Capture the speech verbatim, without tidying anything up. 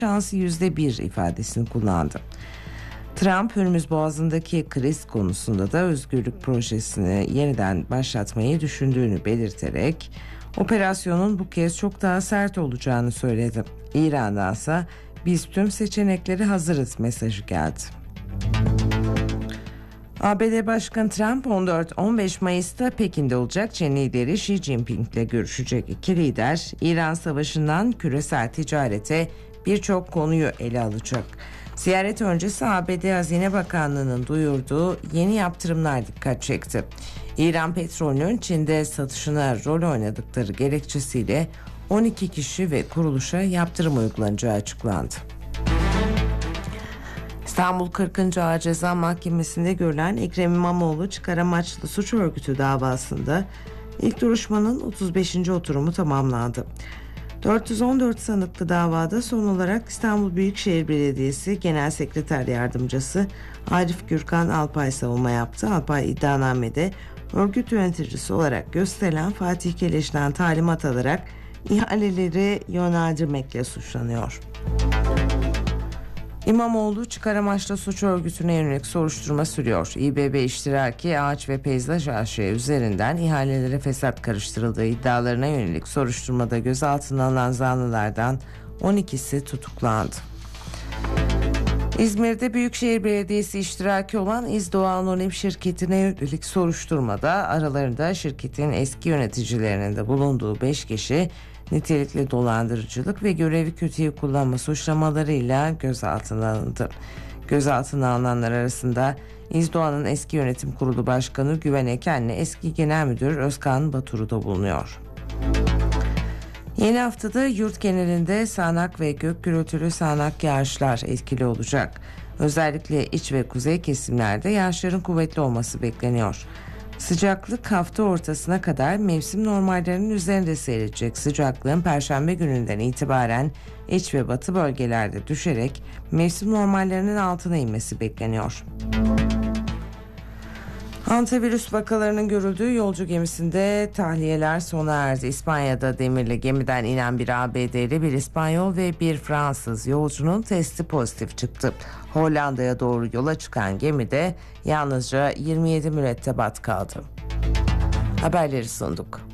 şansı yüzde bir ifadesini kullandı. Trump, Hürmüz Boğazı'ndaki kriz konusunda da özgürlük projesini yeniden başlatmayı düşündüğünü belirterek operasyonun bu kez çok daha sert olacağını söyledi. İran'dansa biz tüm seçenekleri hazırız mesajı geldi. A B D Başkanı Trump on dört on beş Mayıs'ta Pekin'de olacak. Çin lideri Xi Jinping ile görüşecek. İki lider İran Savaşı'ndan küresel ticarete birçok konuyu ele alacak. Ziyaret öncesi A B D Hazine Bakanlığı'nın duyurduğu yeni yaptırımlar dikkat çekti. İran petrolünün Çin'de satışına rol oynadıkları gerekçesiyle on iki kişi ve kuruluşa yaptırım uygulanacağı açıklandı. İstanbul kırkıncı Ağır Ceza Mahkemesi'nde görülen Ekrem İmamoğlu çıkar amaçlı suç örgütü davasında ilk duruşmanın otuz beşinci oturumu tamamlandı. dört yüz on dört sanıklı davada son olarak İstanbul Büyükşehir Belediyesi Genel Sekreter Yardımcısı Arif Gürkan Alpay savunma yaptı. Alpay iddianamede örgüt yöneticisi olarak gösterilen Fatih Keleş'ten talimat alarak ihaleleri yönlendirmekle suçlanıyor. İmamoğlu çıkar amaçlı suç örgütüne yönelik soruşturma sürüyor. İBB iştiraki Ağaç ve Peyzaj A Ş üzerinden ihalelere fesat karıştırıldığı iddialarına yönelik soruşturmada gözaltına alınan zanlılardan on ikisi tutuklandı. İzmir'de Büyükşehir Belediyesi iştiraki olan İzdoğa Anonim Şirketi'ne yönelik soruşturmada aralarında şirketin eski yöneticilerinin de bulunduğu beş kişi nitelikli dolandırıcılık ve görevi kötüye kullanma suçlamalarıyla gözaltına alındı. Gözaltına alınanlar arasında İzdoğan'ın eski yönetim kurulu başkanı Güven Eken'le eski genel müdür Özkan Batur'u da bulunuyor. Yeni haftada yurt genelinde sağanak ve gök gürültülü sağanak yağışlar etkili olacak. Özellikle iç ve kuzey kesimlerde yağışların kuvvetli olması bekleniyor. Sıcaklık hafta ortasına kadar mevsim normallerinin üzerinde seyredecek. Sıcaklığın Perşembe gününden itibaren iç ve batı bölgelerde düşerek mevsim normallerinin altına inmesi bekleniyor. Antivirüs vakalarının görüldüğü yolcu gemisinde tahliyeler sona erdi. İspanya'da demirli gemiden inen bir A B D'li, bir İspanyol ve bir Fransız yolcunun testi pozitif çıktı. Hollanda'ya doğru yola çıkan gemide yalnızca yirmi yedi mürettebat kaldı. Haberleri sunduk.